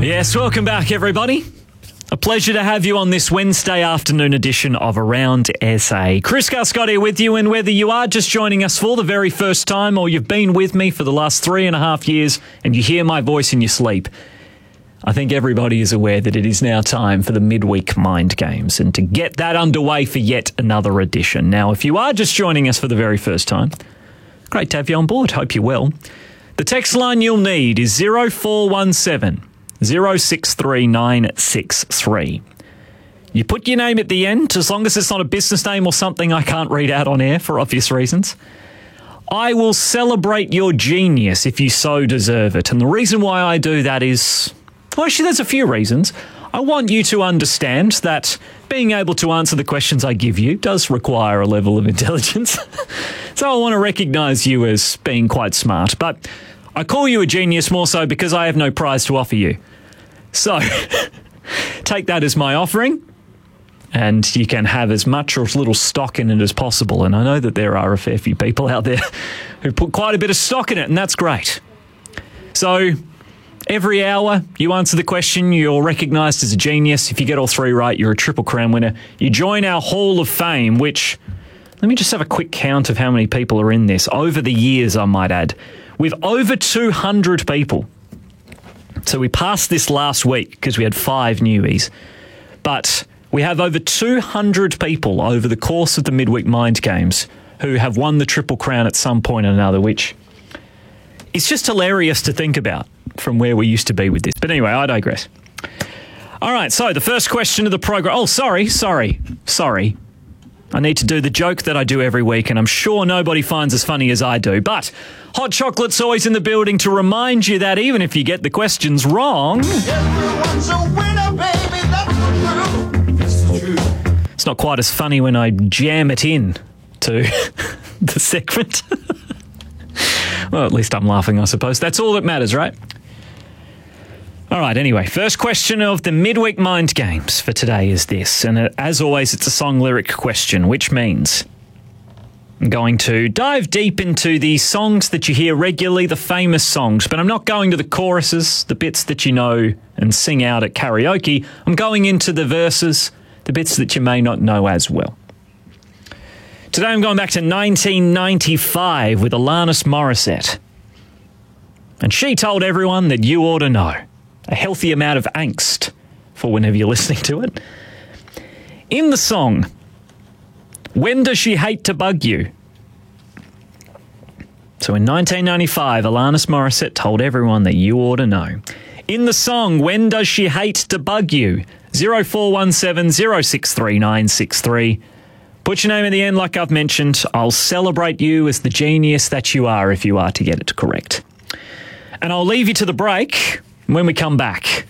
Yes, welcome back, everybody. A pleasure to have you on this Wednesday afternoon edition of Around SA. Chris Gascott here with you, and whether you are just joining us for the very first time or you've been with me for the last 3.5 years and you hear my voice in your sleep, I think everybody is aware that it is now time for the midweek mind games and to get that underway for yet another edition. Now, if you are just joining us for the very first time, great to have you on board. Hope you're well. The text line you'll need is 0417 063 963. You put your name at the end, as long as it's not a business name or something I can't read out on air for obvious reasons. I will celebrate your genius if you so deserve it. And the reason why I do that is, well, actually, there's a few reasons. I want you to understand that being able to answer the questions I give you does require a level of intelligence. So I want to recognise you as being quite smart. But I call you a genius more so because I have no prize to offer you. So take that as my offering, and you can have as much or as little stock in it as possible. And I know that there are a fair few people out there who put quite a bit of stock in it, and that's great. So every hour you answer the question, you're recognised as a genius. If you get all three right, you're a Triple Crown winner. You join our Hall of Fame, which, let me just have a quick count of how many people are in this. Over the years, I might add, with over 200 people. So we passed this last week because we had 5 newbies. But we have over 200 people over the course of the midweek mind games who have won the Triple Crown at some point or another, which is just hilarious to think about from where we used to be with this. But anyway, I digress. All right, so the first question of the program. Oh, sorry. I need to do the joke that I do every week, and I'm sure nobody finds as funny as I do. But Hot Chocolate's always in the building to remind you that even if you get the questions wrong, everyone's a winner, baby, that's the truth. It's not quite as funny when I jam it in to the segment. Well, at least I'm laughing, I suppose. That's all that matters, right? All right, anyway, first question of the midweek mind games for today is this. And as always, it's a song lyric question, which means I'm going to dive deep into the songs that you hear regularly, the famous songs, but I'm not going to the choruses, the bits that you know and sing out at karaoke. I'm going into the verses, the bits that you may not know as well. Today I'm going back to 1995 with Alanis Morissette. And she told everyone that you ought to know. A healthy amount of angst for whenever you're listening to it. In the song, When Does She Hate to Bug You? So in 1995, Alanis Morissette told everyone that you ought to know. In the song, When Does She Hate to Bug You? 0417 063 963. Put your name at the end like I've mentioned. I'll celebrate you as the genius that you are if you are to get it correct. And I'll leave you to the break. When we come back,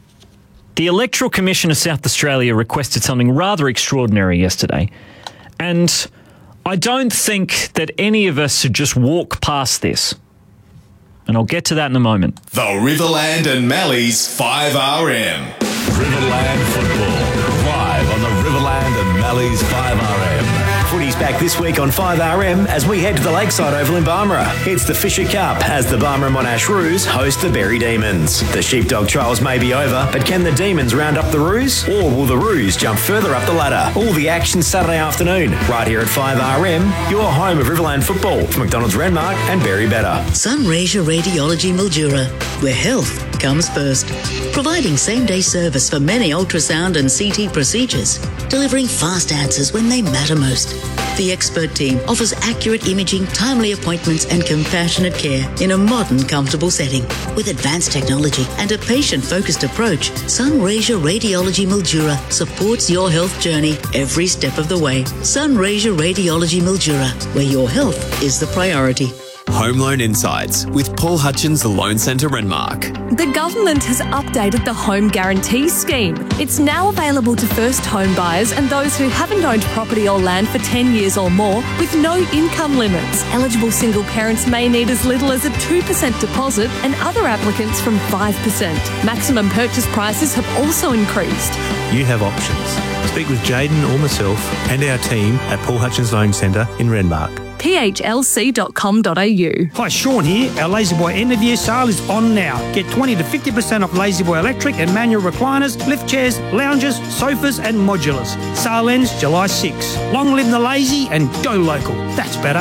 the Electoral Commission of South Australia requested something rather extraordinary yesterday, and I don't think that any of us should just walk past this. And I'll get to that in a moment. The Riverland and Malleys 5RM. Riverland football, live on the Riverland and Malleys 5RM. Footy's back this week on 5RM as we head to the Lakeside Oval in Barmera. It's the Fisher Cup as the Barmera Monash Roos host the Berry Demons. The sheepdog trials may be over, but can the Demons round up the Roos, or will the Roos jump further up the ladder? All the action Saturday afternoon, right here at 5RM, your home of Riverland football for McDonald's Renmark and Berry Better. Sunraysia Radiology Mildura, where health comes first. Providing same-day service for many ultrasound and CT procedures, delivering fast answers when they matter most. The expert team offers accurate imaging, timely appointments and compassionate care in a modern, comfortable setting. With advanced technology and a patient-focused approach, Sunraysia Radiology Mildura supports your health journey every step of the way. Sunraysia Radiology Mildura, where your health is the priority. Home Loan Insights with Paul Hutchins, the Loan Centre Renmark. The government has updated the Home Guarantee Scheme. It's now available to first home buyers and those who haven't owned property or land for 10 years or more with no income limits. Eligible single parents may need as little as a 2% deposit and other applicants from 5%. Maximum purchase prices have also increased. You have options. Speak with Jaden or myself and our team at Paul Hutchins Loan Centre in Renmark. phlc.com.au. Hi, Sean here. Our La-Z-Boy end of year sale is on now. Get 20 to 50% off La-Z-Boy electric and manual recliners, lift chairs, lounges, sofas and modulars. Sale ends July 6. Long live the lazy and go local. That's better.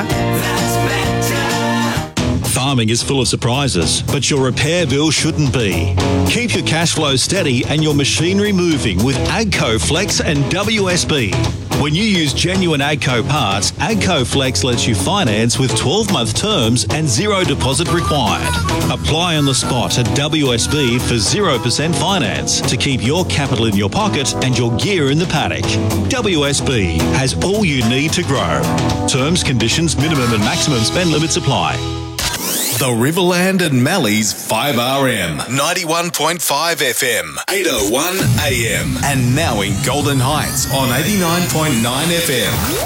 Farming is full of surprises, but your repair bill shouldn't be. Keep your cash flow steady and your machinery moving with AGCO Flex and WSB. When you use genuine AGCO parts, AGCO Flex lets you finance with 12-month terms and zero deposit required. Apply on the spot at WSB for 0% finance to keep your capital in your pocket and your gear in the paddock. WSB has all you need to grow. Terms, conditions, minimum and maximum spend limits apply. The Riverland and Malleys 5RM, 91.5 FM, 801 AM, and now in Golden Heights on 89.9 FM.